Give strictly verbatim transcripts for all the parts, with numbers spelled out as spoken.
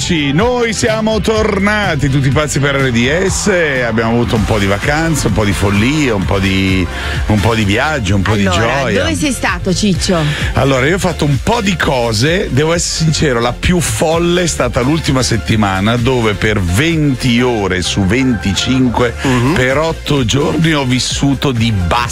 Eccoci, noi siamo tornati tutti pazzi per R D S, abbiamo avuto un po' di vacanze, un po' di follia, un po' di, un po' di viaggio, un po' allora, di gioia. Dove sei stato, Ciccio? Allora, io ho fatto un po' di cose, devo essere sincero, la più folle è stata l'ultima settimana dove per venti ore su venticinque uh-huh. per otto giorni ho vissuto di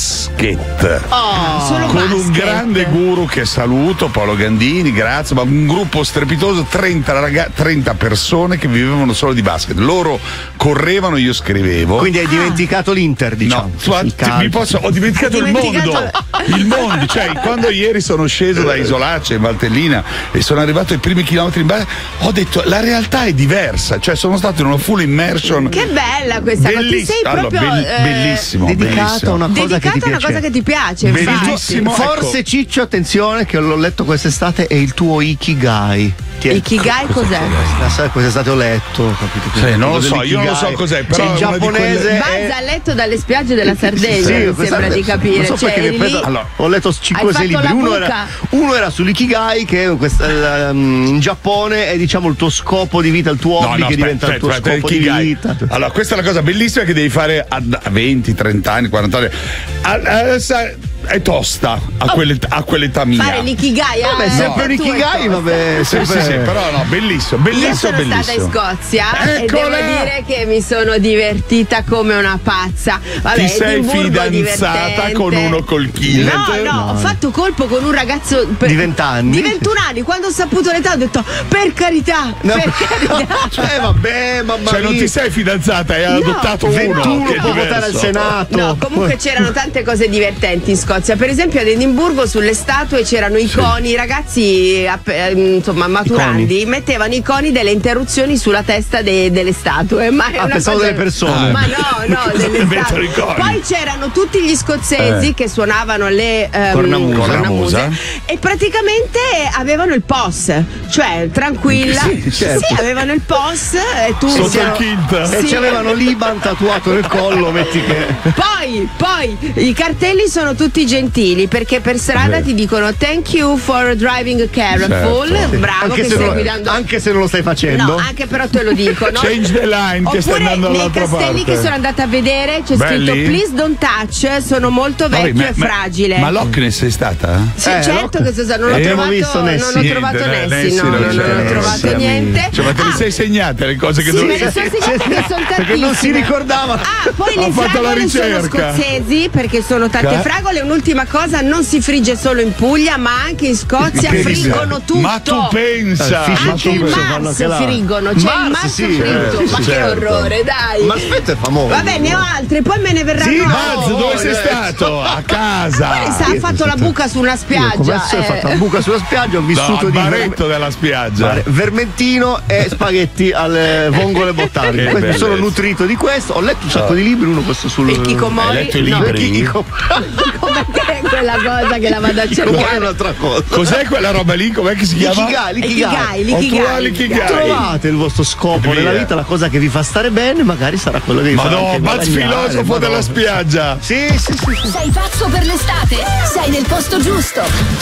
basket. Oh, solo con basket. Un grande guru che saluto, Paolo Gandini, grazie, ma un gruppo strepitoso, trenta, ragazzi, trenta persone che vivevano solo di basket. Loro correvano, io scrivevo. Quindi hai dimenticato ah. l'Inter, diciamo. No, il mi posso, ho dimenticato, dimenticato il mondo. Il mondo, cioè quando ieri sono sceso da Isolaccia in Valtellina e sono arrivato ai primi chilometri in base, ho detto la realtà è diversa, cioè sono stato in una full immersion. Che bella questa cosa, ti sei proprio allora, be- eh, bellissimo, dedicato bellissimo. a una cosa dedicato che ti a una piace. cosa che ti piace, Bellissimo. Forse ecco. Ciccio, attenzione che l'ho letto quest'estate, è il tuo Ikigai. Ikigai cos'è? Cos'è? Quest'estate ho letto, capito? Sì, non lo so, io non lo so cos'è, però cioè, il giapponese quelle... Bazza a letto dalle spiagge della Sardegna, sì, mi sembra di capire. Non so cioè, perché mi lì... preso... allora, ho letto cinque sei libri. La Uno era, uno era sull'Ikigai, che è questa, um, in Giappone è diciamo il tuo scopo di vita, il tuo hobby, no, no, che aspetta, diventa aspetta, il tuo aspetta, scopo di vita. Allora, questa è la cosa bellissima che devi fare a venti, trenta anni, quaranta anni. A, a, a, è tosta a, quell'età, a quell'età mia. Fare l'ikigai, vabbè, eh, sempre un ikigai, vabbè, sì, sempre... sì, sì, però no, bellissimo, bellissimo, Io sono bellissimo. stata in Scozia Eccola. e devo dire che mi sono divertita come una pazza. Vabbè, ti sei Edimburgo fidanzata divertente. con uno col kill? No, no, no, ho fatto colpo con un ragazzo per... di venti anni. Di ventuno anni, quando ho saputo l'età ho detto per carità, no. per carità. Cioè, vabbè, mamma cioè, mia. non ti sei fidanzata, hai no. adottato uno. ventuno che può votare al Senato. No, comunque c'erano tante cose divertenti in Scozia. Per esempio ad Edimburgo sulle statue c'erano i coni, i ragazzi insomma maturandi I mettevano i coni delle interruzioni sulla testa de, delle statue. Ma è ah, una pensavo cosa... delle persone. Ma no, no, delle statue. Poi c'erano tutti gli scozzesi eh. che suonavano le um, cornamusa. cornamuse e praticamente avevano il P O S, cioè tranquilla. Sì, certo. Sì, avevano il P O S e tu sotto il kilt. Sì. E ci avevano l'I B A N tatuato nel collo, metti che. Poi, poi i cartelli sono tutti gentili perché per strada ti dicono thank you for driving careful, certo. Bravo anche che stai lo, guidando. Anche se non lo stai facendo. No, anche però te lo dicono. Change the line. Oppure che stai andando nei dall'altra castelli parte. che sono andata a vedere c'è Belli? scritto please don't touch, sono molto vecchio Vabbè, e ma, fragile. Ma Loch ne sei stata? Sì, eh, certo Loch... che so, non ho eh, trovato, visto non Nessi. ho trovato Niente, Nessi, no, non, non, non ho trovato Nessi, niente. Cioè, ma te le ah, sei segnate le cose che sì, dovevi me le sono segnate che sono tantissime. Perché non si ricordava. Ah, poi Ho le fatto la fragole sono ricerca. scozzesi perché sono tante Ca- fragole. Un'ultima cosa, non si frigge solo in Puglia ma anche in Scozia friggono tutto. Ma tu pensa? Anche il Mars friggono, c'è il Mars sì, fritto. eh, Ma certo. che orrore, dai. Ma aspetta, è famoso. Vabbè, ne ho altre, poi me ne verranno Sì, Mazz, altre. dove sei stato? A casa. Ha fatto la buca su una spiaggia. Come ho eh. fatto la buca sulla spiaggia, ho No, vissuto al di baretto della spiaggia. ver- vermentino e spaghetti alle vongole botaniche. Che Mi sono bellezza. nutrito di questo, ho letto un sacco di libri, uno questo sul Il Kikomori? Hai letto i No, libri? Kiko- Com'è che è quella cosa che la vado a Kikomori è cercare? un'altra cosa. Cos'è quella roba lì? Com'è che si chiama? L'ikigai, l'ikigai. L'ikigai, Ottuali l'ikigai. Ikigai. Trovate il vostro scopo Via. nella vita, la cosa che vi fa stare bene, magari sarà quello che vi fa Madonna, anche Mazz guadagnare, filosofo madonna. della spiaggia. Sì, sì, sì, sì. Sei pazzo per l'estate? Sei nel posto giusto.